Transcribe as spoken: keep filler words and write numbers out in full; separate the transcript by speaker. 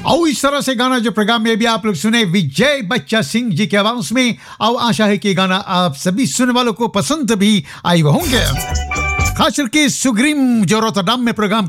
Speaker 1: और इस तरह से गाना जो प्रोग्राम में भी आप लोग सुने विजय बच्चा सिंह जी के आवाज में, और आशा है कि गाना आप सभी सुनने वालों को पसंद भी आई होंगे। खास करके सुग्रीम जो रोटरडम में प्रोग्राम